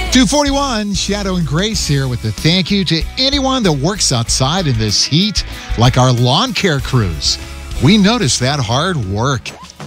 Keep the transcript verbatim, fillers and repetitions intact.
two forty-one, Shadow and Grace here with the thank you to anyone that works outside in this heat, like our lawn care crews. We notice that hard work.